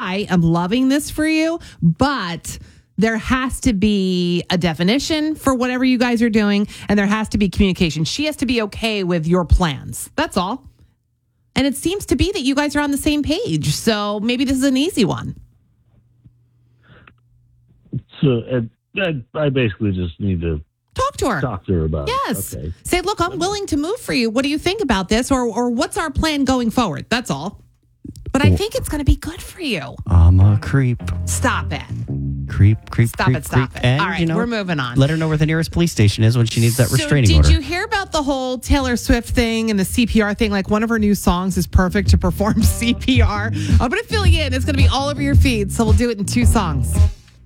I am loving this for you, but there has to be a definition for whatever you guys are doing, and there has to be communication. She has to be okay with your plans. That's all. And it seems to be that you guys are on the same page. So maybe this is an easy one. So I basically just need to talk to her about it. Okay. Say, look, I'm willing to move for you. What do you think about this? Or what's our plan going forward? That's all. But I think it's going to be good for you. I'm a creep. Stop it. Creep. Stop it. And, all right, we're moving on. Let her know where the nearest police station is when she needs that restraining order. Did you hear about the whole Taylor Swift thing and the CPR thing? Like, one of her new songs is perfect to perform CPR. I'm going to fill you in. It's going to be all over your feed, so we'll do it in 2 songs.